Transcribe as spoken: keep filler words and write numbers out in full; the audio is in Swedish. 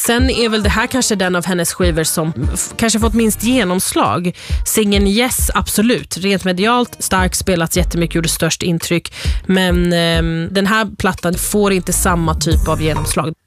Sen är väl det här kanske den av hennes skivor som f- kanske fått minst genomslag. Singeln Yes, absolut. Rent medialt, stark, spelats jättemycket, gjorde störst intryck. Men eh, den här plattan får inte samma typ av genomslag.